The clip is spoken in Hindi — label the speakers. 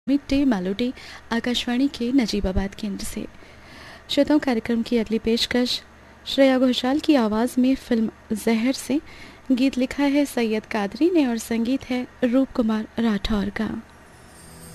Speaker 1: मिड डे मेलोडी आकाशवाणी के नजीबाबाद केंद्र से। श्रोताओं, कार्यक्रम की अगली पेशकश श्रेया घोषाल की आवाज़ में फिल्म जहर से। गीत लिखा है सैयद कादरी ने और संगीत है रूप कुमार राठौर का।